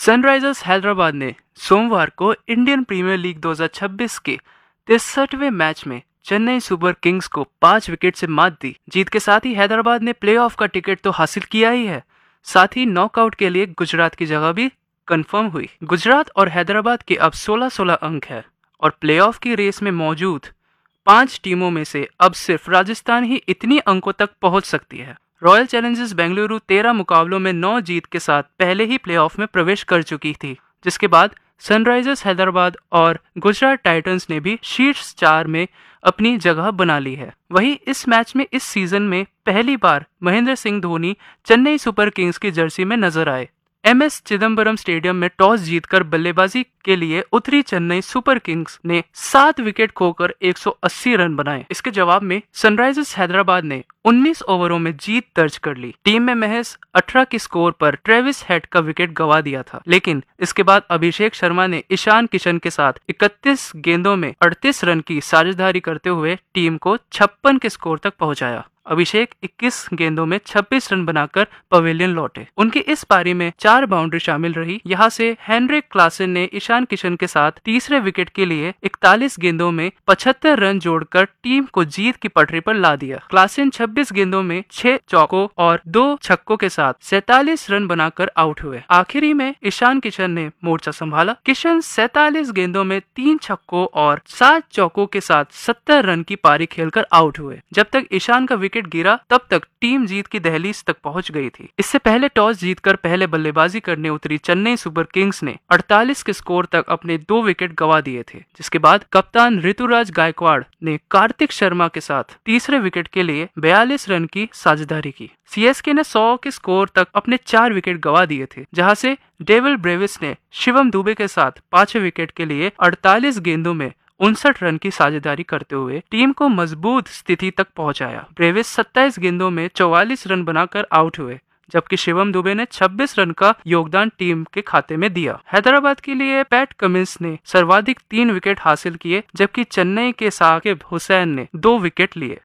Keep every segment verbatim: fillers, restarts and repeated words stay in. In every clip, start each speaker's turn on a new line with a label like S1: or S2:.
S1: Sunrisers Hyderabad ने सोमवार को इंडियन प्रीमियर लीग दो हज़ार छब्बीस के तिरसठवें मैच में चेन्नई सुपर किंग्स को पांच विकेट से मात दी। जीत के साथ ही हैदराबाद ने प्लेऑफ का टिकट तो हासिल किया ही है, साथ ही नॉकआउट के लिए गुजरात की जगह भी कंफर्म हुई। गुजरात और हैदराबाद के अब सोलह सोलह अंक है और प्लेऑफ की रेस में मौजूद पांच टीमों में से अब सिर्फ राजस्थान ही इतनी अंकों तक पहुंच सकती है। रॉयल चैलेंजर्स बेंगलुरु तेरह मुकाबलों में नौ जीत के साथ पहले ही प्लेऑफ में प्रवेश कर चुकी थी, जिसके बाद सनराइजर्स हैदराबाद और गुजरात टाइटंस ने भी शीर्ष चार में अपनी जगह बना ली है। वहीं इस मैच में इस सीजन में पहली बार महेंद्र सिंह धोनी चेन्नई सुपर किंग्स की जर्सी में नजर आए। एम एस चिदम्बरम स्टेडियम में टॉस जीतकर बल्लेबाजी के लिए उतरी चेन्नई सुपर किंग्स ने सात विकेट खोकर एक सौ अस्सी रन बनाए। इसके जवाब में सनराइजर्स हैदराबाद ने उन्नीस ओवरों में जीत दर्ज कर ली। टीम में महज अठारह के स्कोर पर ट्रेविस हेड का विकेट गंवा दिया था, लेकिन इसके बाद अभिषेक शर्मा ने ईशान किशन के साथ इकतीस गेंदों में अड़तीस रन की साझेदारी करते हुए टीम को छप्पन के स्कोर तक पहुंचाया। अभिषेक इक्कीस गेंदों में छब्बीस रन बनाकर पवेलियन लौटे। उनकी इस पारी में चार बाउंड्री शामिल रही। यहां से हेनरिक क्लासन ने ईशान किशन के साथ तीसरे विकेट के लिए इकतालीस गेंदों में पचहत्तर रन जोड़कर टीम को जीत की पटरी पर ला दिया। क्लासन छब्बीस गेंदों में छह चौकों और दो छक्कों के साथ सैतालीस रन बनाकर आउट हुए। आखिरी में ईशान किशन ने मोर्चा संभाला। किशन सैतालीस गेंदों में तीन छक्कों और सात चौकों के साथ सत्तर रन की पारी खेलकर आउट हुए। जब तक ईशान का विकेट गिरा तब तक टीम जीत की दहलीज तक पहुंच गई थी। इससे पहले टॉस जीतकर पहले बल्लेबाजी करने उतरी चेन्नई सुपर किंग्स ने अड़तालीस के स्कोर तक अपने दो विकेट गंवा दिए थे, जिसके बाद कप्तान ऋतुराज गायकवाड़ ने कार्तिक शर्मा के साथ तीसरे विकेट के लिए बयालीस रन की साझेदारी की। सीएसके ने सौ के स्कोर तक अपने चार विकेट गंवा दिए थे, जहां से डेविल ब्रेविस ने शिवम दुबे के साथ पांचवें विकेट के लिए अड़तालीस गेंदों में उनसठ रन की साझेदारी करते हुए टीम को मजबूत स्थिति तक पहुंचाया। ब्रेविस सत्ताईस गेंदों में चौवालीस रन बनाकर आउट हुए, जबकि शिवम दुबे ने छब्बीस रन का योगदान टीम के खाते में दिया। हैदराबाद के लिए पैट कमिंस ने सर्वाधिक तीन विकेट हासिल किए, जबकि चेन्नई के साकिब हुसैन ने दो विकेट लिए।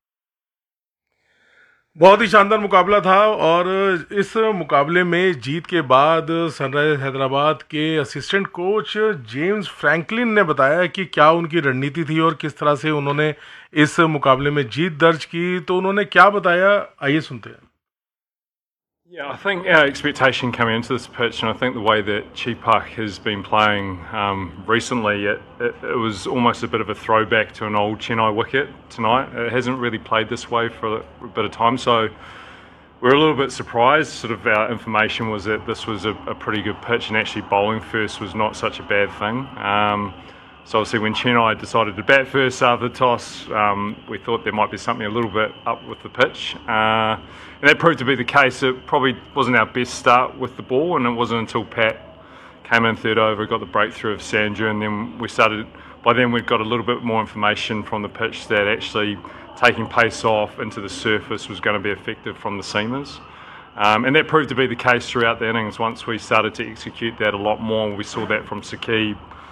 S2: बहुत ही शानदार मुकाबला था और इस मुकाबले में जीत के बाद सनराइजर्स हैदराबाद के असिस्टेंट कोच जेम्स फ्रैंकलिन ने बताया कि क्या उनकी रणनीति थी और किस तरह से उन्होंने इस मुकाबले में जीत दर्ज की। तो उन्होंने क्या बताया, आइए सुनते हैं।
S3: Yeah, I think our expectation coming into this pitch, and I think the way that Cheepak has been playing um, recently, it, it, it was almost a bit of a throwback to an old Chennai wicket tonight. It hasn't really played this way for a bit of time, so we're a little bit surprised. Sort of our information was that this was a, a pretty good pitch, and actually bowling first was not such a bad thing. Um, So obviously when Chennai decided to bat first after the toss, um, we thought there might be something a little bit up with the pitch. Uh, and that proved to be the case. It probably wasn't our best start with the ball, and it wasn't until Pat came in third over, got the breakthrough of Sandra, and then we started, by then we'd got a little bit more information from the pitch that actually taking pace off into the surface was going to be effective from the seamers. Um, and that proved to be the case throughout the innings. Once we started to execute that a lot more, we saw that from Sakib